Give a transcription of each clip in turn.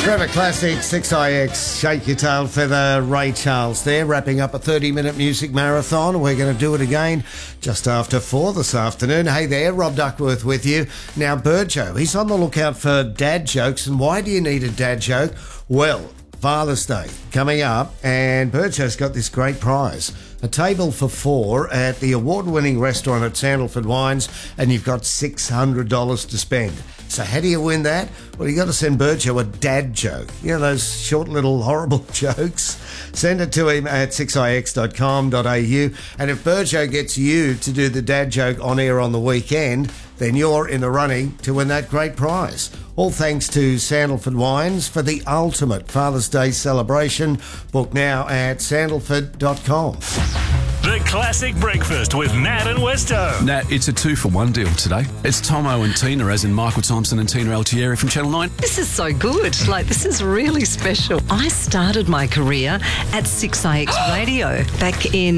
Forever Classic, 6IX, Shake Your Tail Feather, Ray Charles there, wrapping up a 30-minute music marathon. We're going to do it again just after 4 this afternoon. Hey there, Rob Duckworth with you. Now, Burjo, he's on the lookout for dad jokes. And why do you need a dad joke? Well, Father's Day coming up, and Burjo's got this great prize. A table for 4 at the award-winning restaurant at Sandalford Wines, and you've got $600 to spend. So how do you win that? Well, you got to send Burjo a dad joke. You know, those short little horrible jokes? Send it to him at 6ix.com.au. And if Burjo gets you to do the dad joke on air on the weekend, then you're in the running to win that great prize. All thanks to Sandalford Wines for the ultimate Father's Day celebration. Book now at sandalford.com. The Classic Breakfast with Nat and Westo. Nat, it's a 2-for-1 deal today. It's Tomo and Tina, as in Michael Thompson and Tina Altieri from Channel 9. This is so good. This is really special. I started my career at 6IX Radio back in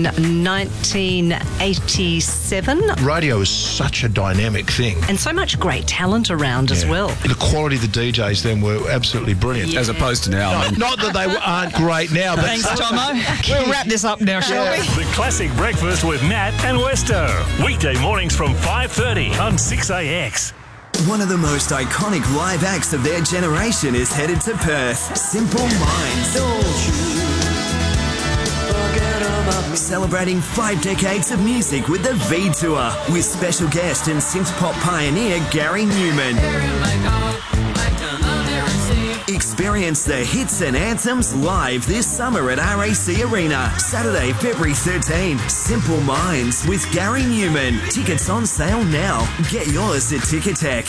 1987. Radio is such a dynamic thing. And so much great talent around as well. The quality of the DJs then were absolutely brilliant. Yeah. As opposed to now. Not that they aren't great now, but... Thanks, Tomo. We'll wrap this up now, shall we? The Classic Breakfast with Nat and Westo. Weekday mornings from 5:30 on 6AX. One of the most iconic live acts of their generation is headed to Perth. Simple Minds. Celebrating 5 decades of music with the V Tour with special guest and synth pop pioneer Gary Newman. Experience the hits and anthems live this summer at RAC Arena. Saturday, February 13. Simple Minds with Gary Newman. Tickets on sale now. Get yours at Ticketek.